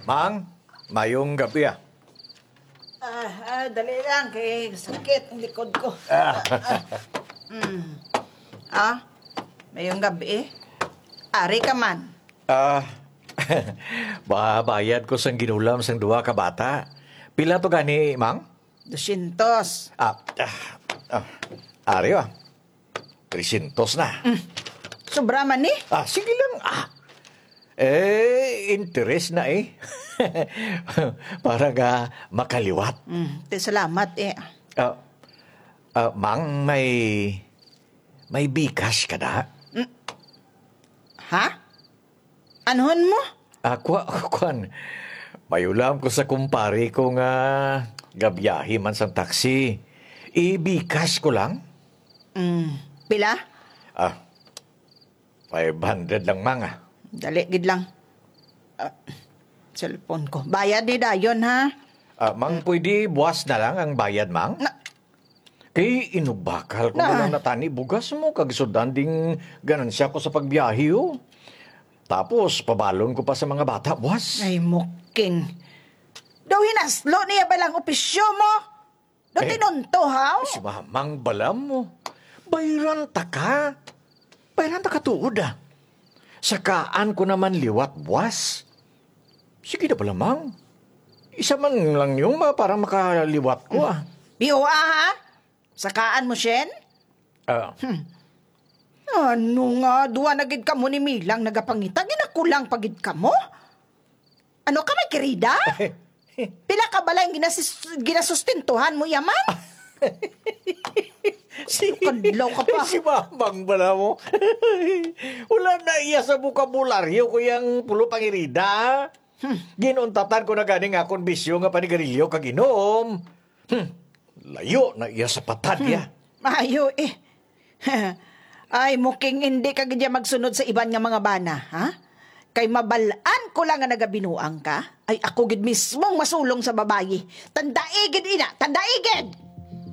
Mang, mayong gabi ah. Dali lang kay sakit ang likod ko. Mayong gabi. Ari ka man. Ah, babayad ko sang ginulam sang duwa ka bata. Pila to gani, Mang? 200. Ari ah. 300 na. Sobra man ni. Sige lang. Interest na eh. Para nga makaliwat. Salamat eh. Mang, may bikas ka na? Ha? Anuhon mo? Kwan. Mayulam ko sa kumpare ko nga gabiyahi man sang taxi. Ibikas ko lang? Pila? 500 lang, Mang ah. Dali, gid lang. Cellphone ko. Bayad ni dayon, ha? Mang, pwede buwas na lang ang bayad, Mang? Kay inubakal ko na lang natani bugas mo. Kagisudan ding ganansya ko sa pagbiyahe, oh. Tapos, pabalon ko pa sa mga bata, buwas. Ay, muking. Daw hinaslo niya ba lang opisyo mo? Daw tinunto, ha? Si Mamang balam mo. Bayran ta ka. Bayran ta ka tuod ah. Sakaan ko naman liwat, buwas. Sige na pala, Mang. Isa man lang yung parang makaliwat ko ah. Biwa, ha? Sakaan mo, Shen? Ano nga, duwa na gid ka mo ni Milang nagapangita, ginakulang pagid ka mo? Ano ka may kirida? Pila ka bala yung ginasustentuhan mo, yaman? Kadlaw ka pa. Si Mamang bala mo. Wala na iya sa bukabularyo ko yung pulo pangirida. Ginuntatan ko na ganing akong bisyo nga panigarilyo kaginom. Layo na iya sa patad ya. Mayo eh. Ay, muking hindi ka gadya magsunod sa iban nga mga bana, ha? Kay mabalaan ko lang nga nagabinuang ka, ay ako gid mismong masulong sa babayi. Tandaigid ina, tandaigid!